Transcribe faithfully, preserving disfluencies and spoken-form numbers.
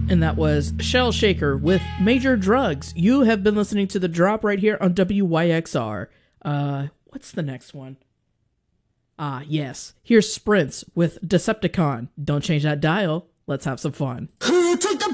And that was Shell Shaker with Major Drugs. You have been listening to The Drop right here on W Y X R. Uh, what's the next one? Ah, yes. Here's Sprints with Decepticon. Don't change that dial. Let's have some fun. Who took the